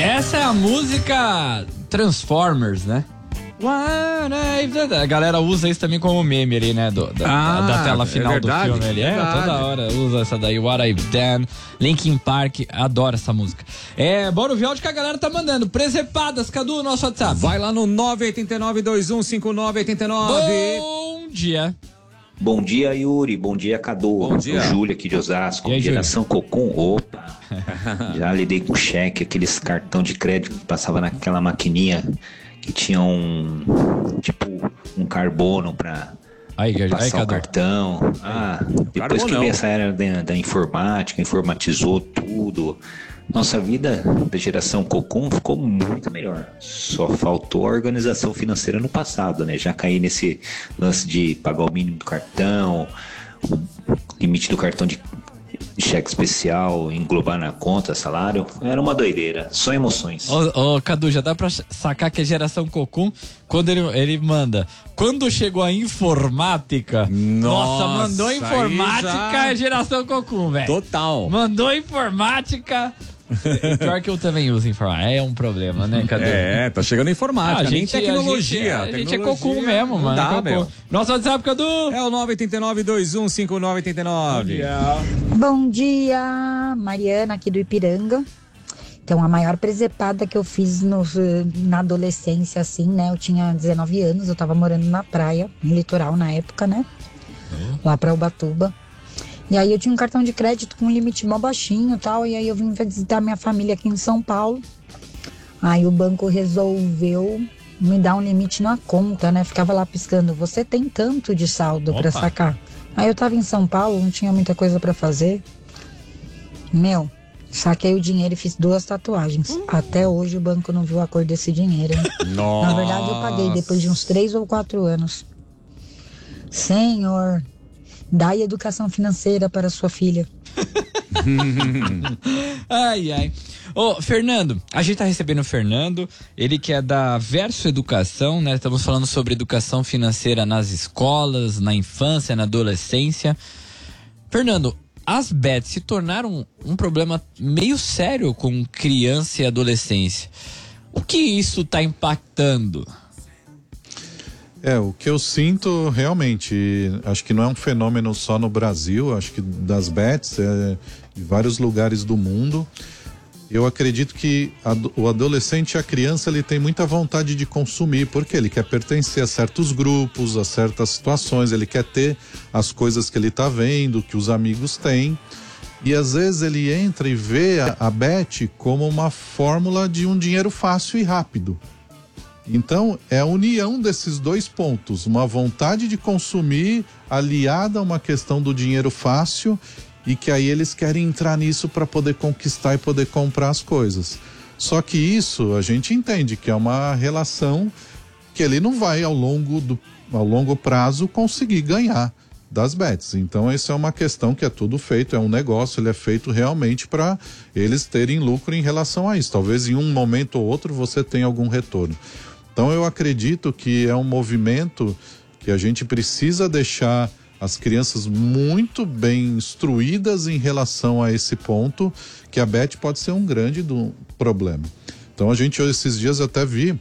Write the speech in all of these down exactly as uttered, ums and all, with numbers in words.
Essa é a música Transformers, né? A galera usa isso também como meme ali, né? Do, da, ah, da tela final é verdade, do filme ali. É, toda hora usa essa daí, What I've Done. Linkin Park, adoro essa música. É, bora ouvir o áudio que a galera tá mandando. Presepadas, Cadu, nosso WhatsApp. Vai lá no nove oito nove, dois um cinco nove oito nove. Bom dia. Bom dia, Yuri. Bom dia, Cadu. Bom dia. O Júlio aqui de Osasco. Aí, Geração Cocum. Opa. Já lidei com cheque, aqueles cartão de crédito que passava naquela maquininha que tinha um, tipo, um carbono pra aí, passar aí, o Cadu. cartão. Ah, depois que veio essa era da, da informática, informatizou tudo. Nossa vida da geração Cocum ficou muito melhor. Só faltou a organização financeira no passado, né? Já caí nesse lance de pagar o mínimo do cartão, o limite do cartão de cheque especial, englobar na conta, salário. Era uma doideira, só emoções. Ô, ô Cadu, já dá pra sacar que a geração Cocum, quando ele, ele manda, quando chegou a informática, nossa, nossa mandou informática, já... é geração Cocum, velho. Total. Mandou informática. Pior que eu também uso informática. É um problema, né, Cadu? É, tá chegando informática, ah, a gente, nem tecnologia. A gente, a gente tecnologia, é Cocum mesmo, mano. Dá, é meu. Nosso WhatsApp, Cadu? É o nove oito nove, dois um cinco nove oito nove. Bom dia, Mariana, aqui do Ipiranga. Então, a maior presepada que eu fiz no, na adolescência, assim, né? Eu tinha dezenove anos, eu tava morando na praia, no litoral na época, né? Uhum. Lá pra Ubatuba. E aí eu tinha um cartão de crédito com um limite mó baixinho e tal, e aí eu vim visitar minha família aqui em São Paulo. Aí o banco resolveu me dar um limite na conta, né? Ficava lá piscando, você tem tanto de saldo pra sacar. Aí eu tava em São Paulo, não tinha muita coisa pra fazer. Meu, saquei o dinheiro e fiz duas tatuagens. Hum. Até hoje o banco não viu a cor desse dinheiro, hein? Nossa. Na verdade eu paguei depois de uns três ou quatro anos. Senhor... Dai educação financeira para sua filha. Ai, ai. Ô, Fernando, a gente tá recebendo o Fernando, ele que é da Verso Educação, né? Estamos falando sobre educação financeira nas escolas, na infância, na adolescência. Fernando, as bets se tornaram um problema meio sério com criança e adolescência. O que isso tá impactando? É, o que eu sinto realmente, acho que não é um fenômeno só no Brasil, acho que das bets, é, em vários lugares do mundo. Eu acredito que a, o adolescente e a criança, ele tem muita vontade de consumir, porque ele quer pertencer a certos grupos, a certas situações, ele quer ter as coisas que ele está vendo, que os amigos têm. E às vezes ele entra e vê a, a bet como uma fórmula de um dinheiro fácil e rápido. Então, é a união desses dois pontos, uma vontade de consumir aliada a uma questão do dinheiro fácil e que aí eles querem entrar nisso para poder conquistar e poder comprar as coisas. Só que isso a gente entende que é uma relação que ele não vai ao longo, do, ao longo prazo conseguir ganhar das bets. Então, essa é uma questão que é tudo feito, é um negócio, ele é feito realmente para eles terem lucro em relação a isso. Talvez em um momento ou outro você tenha algum retorno. Então eu acredito que é um movimento que a gente precisa deixar as crianças muito bem instruídas em relação a esse ponto, que a bet pode ser um grande do problema. Então a gente, esses dias eu até vi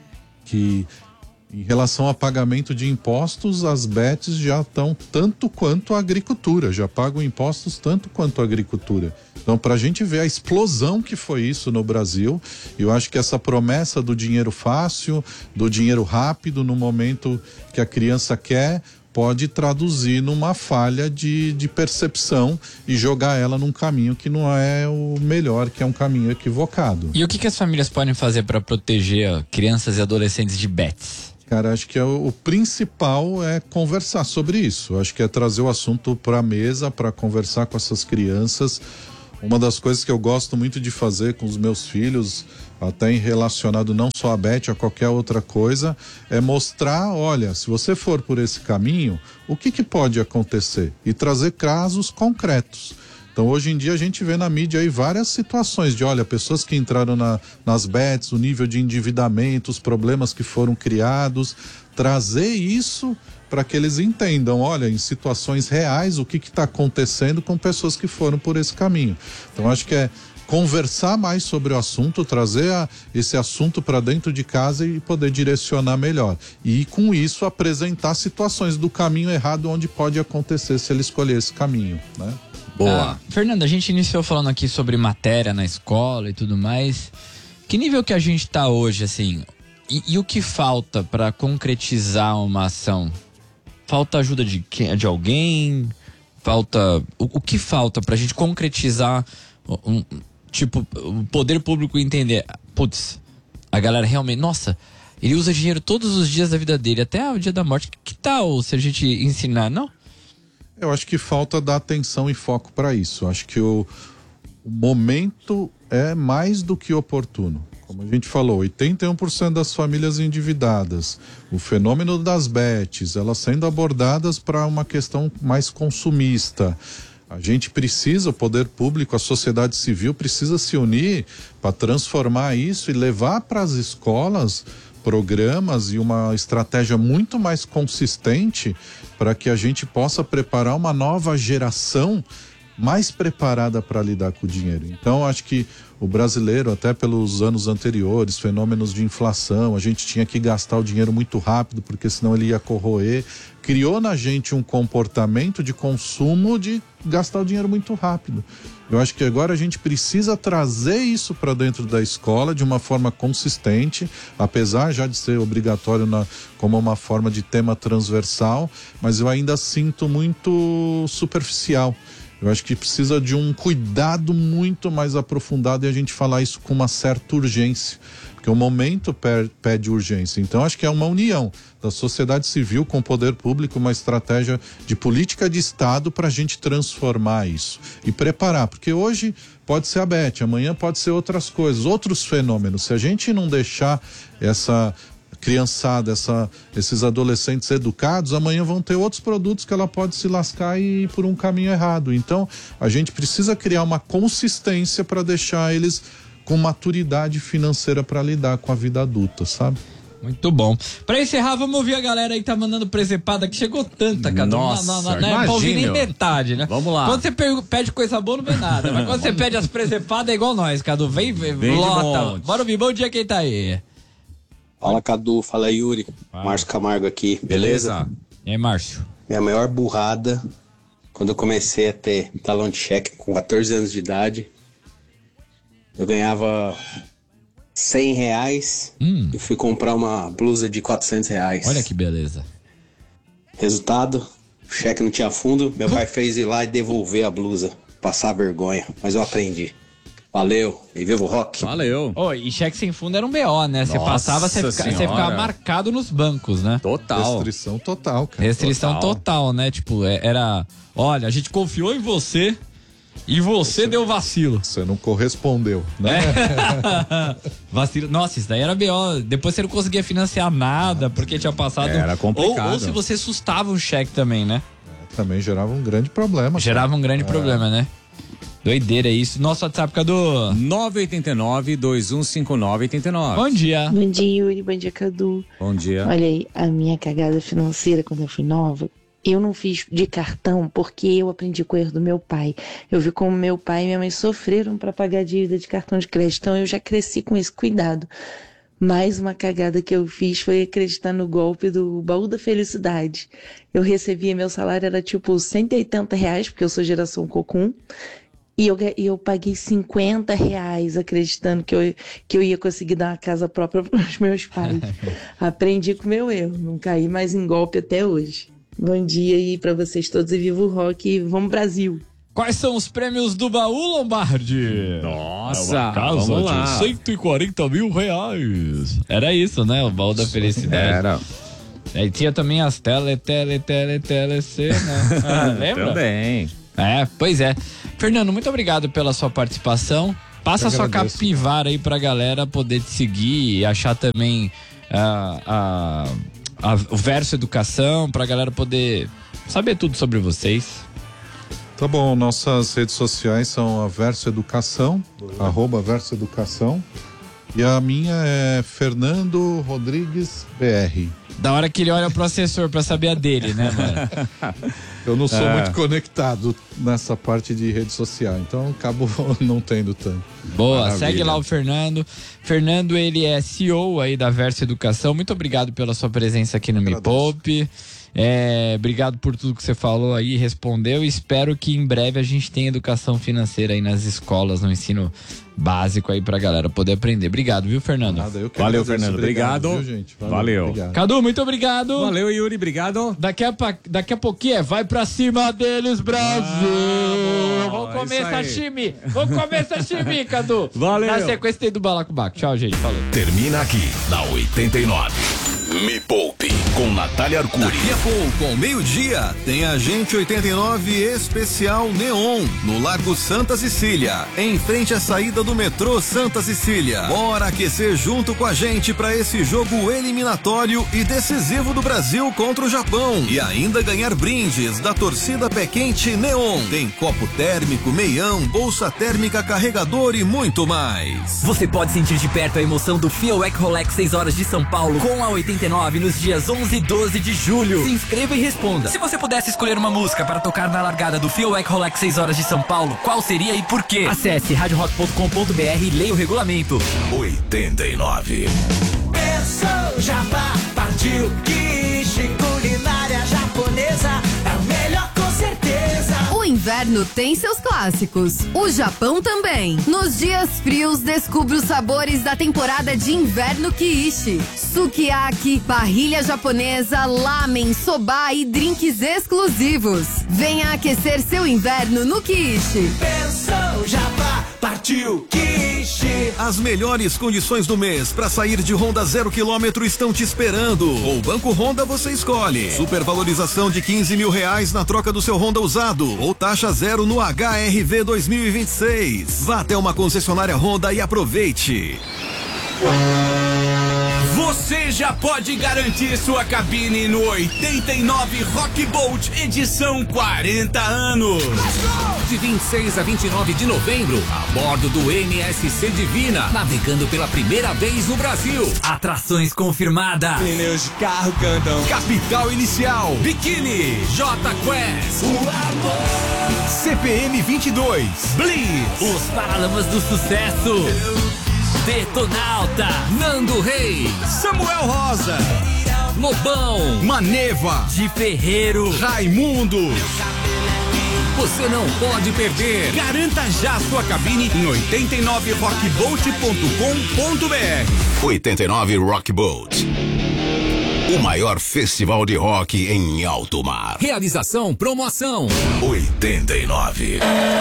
que em relação a pagamento de impostos, as bets já estão tanto quanto a agricultura, já pagam impostos tanto quanto a agricultura. Então, para a gente ver a explosão que foi isso no Brasil, eu acho que essa promessa do dinheiro fácil, do dinheiro rápido, no momento que a criança quer, pode traduzir numa falha de, de percepção e jogar ela num caminho que não é o melhor, que é um caminho equivocado. E o que, que as famílias podem fazer para proteger crianças e adolescentes de bets? Cara, acho que é o, o principal é conversar sobre isso. Acho que é trazer o assunto para a mesa, para conversar com essas crianças. Uma das coisas que eu gosto muito de fazer com os meus filhos, até em relacionado não só a bet, a qualquer outra coisa, é mostrar, olha, se você for por esse caminho, o que que pode acontecer? E trazer casos concretos. Então, hoje em dia, a gente vê na mídia aí várias situações de, olha, pessoas que entraram na, nas bets, o nível de endividamento, os problemas que foram criados, trazer isso para que eles entendam, olha, em situações reais, o que está acontecendo com pessoas que foram por esse caminho. Então, acho que é conversar mais sobre o assunto, trazer a, esse assunto para dentro de casa e poder direcionar melhor. E com isso apresentar situações do caminho errado onde pode acontecer se ele escolher esse caminho, né? Boa. Ah, Fernando, a gente iniciou falando aqui sobre matéria na escola e tudo mais. Que nível que a gente tá hoje, assim? E, e o que falta para concretizar uma ação? Falta ajuda de, de alguém? Falta... O, o que falta pra gente concretizar um, tipo, o poder público entender, putz, a galera realmente, nossa, ele usa dinheiro todos os dias da vida dele, até o dia da morte. Que tal se a gente ensinar, não? Eu acho que falta dar atenção e foco para isso. Acho que o, o momento é mais do que oportuno. Como a gente falou, oitenta e um por cento das famílias endividadas, o fenômeno das bets, elas sendo abordadas para uma questão mais consumista. A gente precisa, o poder público, a sociedade civil precisa se unir para transformar isso e levar para as escolas programas e uma estratégia muito mais consistente para que a gente possa preparar uma nova geração mais preparada para lidar com o dinheiro. Então, acho que o brasileiro, até pelos anos anteriores, fenômenos de inflação, a gente tinha que gastar o dinheiro muito rápido, porque senão ele ia corroer. Criou na gente um comportamento de consumo de gastar o dinheiro muito rápido. Eu acho que agora a gente precisa trazer isso para dentro da escola de uma forma consistente, apesar já de ser obrigatório na, como uma forma de tema transversal, mas eu ainda sinto muito superficial. Eu acho que precisa de um cuidado muito mais aprofundado e a gente falar isso com uma certa urgência, porque o momento pede urgência. Então acho que é uma união da sociedade civil com o poder público, uma estratégia de política de Estado para a gente transformar isso e preparar, porque hoje pode ser a Bet, amanhã pode ser outras coisas, outros fenômenos. Se a gente não deixar essa criançada, essa, esses adolescentes educados, amanhã vão ter outros produtos que ela pode se lascar e ir por um caminho errado. Então, a gente precisa criar uma consistência para deixar eles com maturidade financeira para lidar com a vida adulta, sabe? Muito bom. Pra encerrar, vamos ouvir a galera aí que tá mandando presepada, que chegou tanta, cara. Nossa, não, não, não, não é pra ouvir nem metade, né? Vamos lá. Quando você pede coisa boa, não vem nada. Mas quando você pede as presepadas, é igual nós, Cadu. Vem, vem, vem lota. Bora ouvir. Bom dia, quem tá aí? Fala, Cadu, fala Yuri, ah. Márcio Camargo aqui, beleza? beleza? E aí, Márcio? Minha maior burrada, quando eu comecei a ter talão de cheque com quatorze anos de idade, eu ganhava cem reais hum. e fui comprar uma blusa de quatrocentos reais. Olha que beleza. Resultado, o cheque não tinha fundo, meu pai fez ir lá e devolver a blusa, passar vergonha, mas eu aprendi. Valeu, e viva o rock. Valeu. Oh, e cheque sem fundo era um B O, né? Você passava, você fica, ficava marcado nos bancos, né? Total. Restrição total, cara. Restrição total, total né? Tipo, era... Olha, a gente confiou em você e você, você deu vacilo. Você não correspondeu, né? É. Vacilo. Nossa, isso daí era B O. Depois você não conseguia financiar nada, porque tinha passado... Era complicado. Ou, ou se você assustava um cheque também, né? É, também gerava um grande problema. Gerava cara. um grande é. problema, né? Doideira isso. Nosso WhatsApp, Cadu. nove oito nove, dois um cinco nove oito nove. Bom dia. Bom dia, Yuri. Bom dia, Cadu. Bom dia. Olha aí, a minha cagada financeira quando eu fui nova, eu não fiz de cartão porque eu aprendi com o erro do meu pai. Eu vi como meu pai e minha mãe sofreram para pagar a dívida de cartão de crédito. Então eu já cresci com esse cuidado. Mais uma cagada que eu fiz foi acreditar no golpe do baú da felicidade. Eu recebia, meu salário era tipo cento e oitenta reais, porque eu sou geração Cocum. E eu, eu paguei cinquenta reais acreditando que eu, que eu ia conseguir dar uma casa própria para os meus pais. Aprendi com o meu erro, não caí mais em golpe até hoje. Bom dia aí para vocês todos e viva o rock e vamos Brasil! Quais são os prêmios do baú, Lombardi? Nossa, é uma casa vamos lá. de cento e quarenta mil reais. Era isso, né? O baú da felicidade. Era. Aí tinha também as tele, tele, tele, telecê, né? Ah, lembra? Também. É, pois é. Fernando, muito obrigado pela sua participação. Passa a sua capivara aí pra galera poder te seguir e achar também uh, a, a, o Verso Educação, pra galera poder saber tudo sobre vocês. Tá bom, nossas redes sociais são a Verso Educação, arroba Verso Educação. E a minha é Fernando Rodrigues B R Da hora que ele olha pro assessor pra saber a dele, né, mano? Eu não sou É. muito conectado nessa parte de rede social, então acabo não tendo tanto. Boa, Maravilha. segue lá o Fernando. Fernando, ele é C E O aí da Verso Educação. Muito obrigado pela sua presença aqui no Me Poupe. É, obrigado por tudo que você falou aí, respondeu. Espero que em breve a gente tenha educação financeira aí nas escolas, no ensino básico aí pra galera poder aprender. Obrigado, viu, Fernando? Nada, eu que Valeu, agradeço. Fernando. Obrigado. Viu, gente? Valeu. Obrigado. Cadu, muito obrigado. Valeu, Yuri, obrigado. Daqui a, pa- daqui a pouquinho é vai pra cima deles, Brasil! Ah, boa. Vamos comer Isso aí. sashimi! Vamos comer sashimi, Cadu! Valeu. Na sequência tem do Balacobaco. Tchau, gente. Falou. Termina aqui, na oitenta e nove. Me Poupe, com Natália Arcuri. Daqui a pouco, ao meio-dia, tem Agente oitenta e nove Especial Neon, no Largo Santa Cecília, em frente à saída do metrô Santa Cecília. Bora aquecer junto com a gente para esse jogo eliminatório e decisivo do Brasil contra o Japão. E ainda ganhar brindes da torcida Pé Quente Neon. Tem copo térmico, meião, bolsa térmica, carregador e muito mais. Você pode sentir de perto a emoção do Fielwec Rolex seis horas de São Paulo com a oitenta e nove nos dias onze e doze de julho. Se inscreva e responda. Se você pudesse escolher uma música para tocar na largada do Fielwec Rolex seis horas de São Paulo, qual seria e por quê? Acesse rádio rock ponto com ponto b r e leia o regulamento. oitenta e nove. Pensou, Jabá, partiu, quiche, culinária japonesa, é o melhor com certeza. O inverno tem seus clássicos, o Japão também. Nos dias frios, descubra os sabores da temporada de inverno Kiishi. Sukiyaki, parrilha japonesa, lamen, soba e drinks exclusivos. Venha aquecer seu inverno no Kiishi. Pensou, Jabá, partiu, quiche. As melhores condições do mês para sair de Honda zero quilômetro estão te esperando. Ou Banco Honda você escolhe. Supervalorização de quinze mil reais na troca do seu Honda usado. Ou taxa zero no H R V dois mil e vinte e seis. Vá até uma concessionária Honda e aproveite. Você já pode garantir sua cabine no oitenta e nove Rock Bolt, edição quarenta anos. De vinte e seis a vinte e nove de novembro, a bordo do M S C Divina, navegando pela primeira vez no Brasil. Atrações confirmadas. Pneus de carro cantam. Capital Inicial, Biquíni, J Quest, o amor. C P M vinte e dois, Blitz, Os Paralamas do Sucesso. Detonauta, Nando Reis, Samuel Rosa, Lobão, Maneva, de Ferreiro, Raimundo. Você não pode perder. Garanta já sua cabine em oitenta e nove rock bolt ponto com ponto b r. oitenta e nove Rock Boat. O maior festival de rock em alto mar. Realização, promoção. oitenta e nove.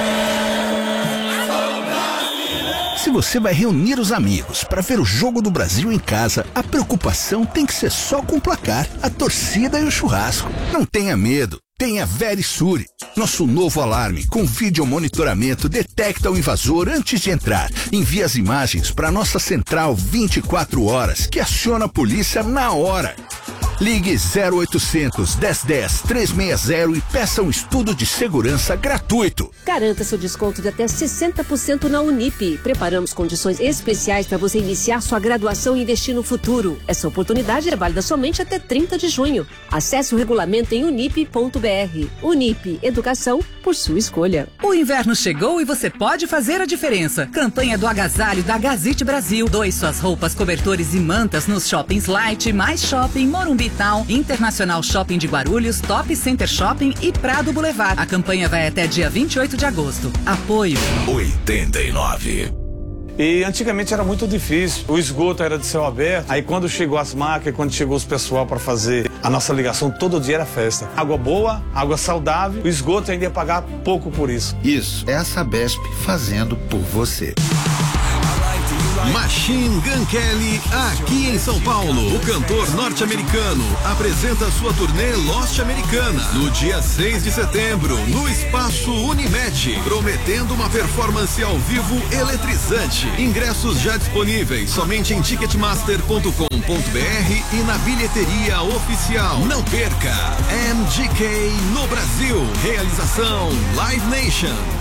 Se você vai reunir os amigos para ver o jogo do Brasil em casa, a preocupação tem que ser só com o placar, a torcida e o churrasco. Não tenha medo. Tem a Verisure. Nosso novo alarme com vídeo monitoramento detecta o invasor antes de entrar. Envia as imagens para nossa central vinte e quatro horas, que aciona a polícia na hora. Ligue zero oitocentos, dez dez, trezentos e sessenta e peça um estudo de segurança gratuito. Garanta seu desconto de até sessenta por cento na Unip. Preparamos condições especiais para você iniciar sua graduação e investir no futuro. Essa oportunidade é válida somente até trinta de junho. Acesse o regulamento em unip ponto b r. Unip, educação por sua escolha. O inverno chegou e você pode fazer a diferença. Campanha do agasalho da Gazite Brasil. Doe suas roupas, cobertores e mantas nos shoppings Light, Mais Shopping, Morumbi Town, Internacional Shopping de Guarulhos, Top Center Shopping e Prado Boulevard. A campanha vai até dia vinte e oito de agosto. Apoio oitenta e nove. E antigamente era muito difícil, o esgoto era de céu aberto, aí quando chegou as máquinas, quando chegou os pessoal para fazer a nossa ligação, todo dia era festa. Água boa, água saudável, o esgoto ainda ia pagar pouco por isso. Isso, é a Sabesp fazendo por você. Machine Gun Kelly, aqui em São Paulo. O cantor norte-americano apresenta sua turnê Lost Americana no dia seis de setembro, no Espaço Unimed, prometendo uma performance ao vivo eletrizante. Ingressos já disponíveis somente em ticketmaster ponto com ponto b r e na bilheteria oficial. Não perca! M G K no Brasil. Realização Live Nation.